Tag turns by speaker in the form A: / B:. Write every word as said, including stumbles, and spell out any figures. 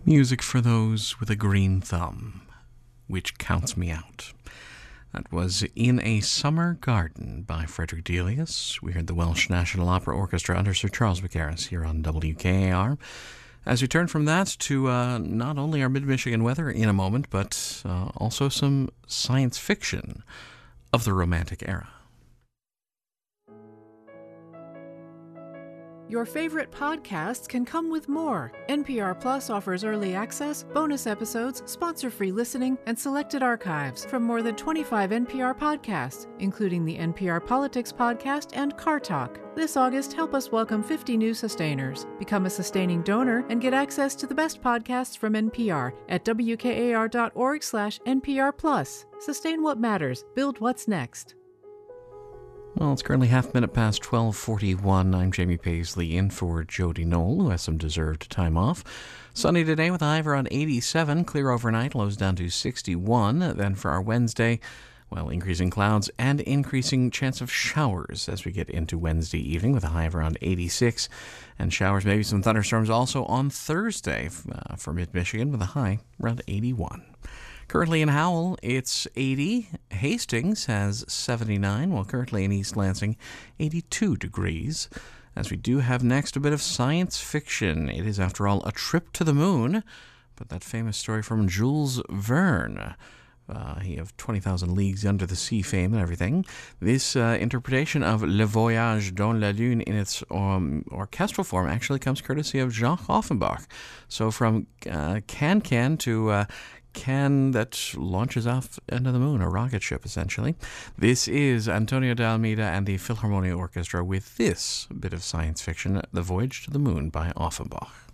A: Music for those with a green thumb, which counts me out. That was In a Summer Garden by Frederick Delius. We heard the Welsh National Opera Orchestra under Sir Charles Mackerras here on W K A R. As we turn from that to uh, not only our mid-Michigan weather in a moment, but uh, also some science fiction of the Romantic era.
B: Your favorite podcasts can come with more. N P R Plus offers early access, bonus episodes, sponsor-free listening, and selected archives from more than twenty-five N P R podcasts, including the N P R Politics podcast and Car Talk. This August, help us welcome fifty new sustainers. Become a sustaining donor and get access to the best podcasts from N P R at W K A R dot org slash N P R Plus. Sustain what matters. Build what's next.
A: Well, it's currently half minute past twelve forty-one. I'm Jamie Paisley in for Jody Knoll, who has some deserved time off. Sunny today with a high of around eighty-seven. Clear overnight, lows down to sixty-one. Then for our Wednesday, well, increasing clouds and increasing chance of showers as we get into Wednesday evening with a high of around eighty-six. And showers, maybe some thunderstorms also on Thursday uh, for mid-Michigan with a high around eighty-one. Currently in Howell, it's eighty. Hastings has seventy-nine, while currently in East Lansing, eighty-two degrees. As we do have next a bit of science fiction. It is, after all, a trip to the moon, but that famous story from Jules Verne. Uh, he of twenty thousand Leagues Under the Sea fame and everything. This uh, interpretation of Le Voyage dans la Lune in its um, orchestral form actually comes courtesy of Jacques Offenbach. So from uh, Can-Can to uh, can that launches off into the moon, a rocket ship, essentially. This is Antonio de Almeida and the Philharmonia Orchestra with this bit of science fiction, The Voyage to the Moon by Offenbach.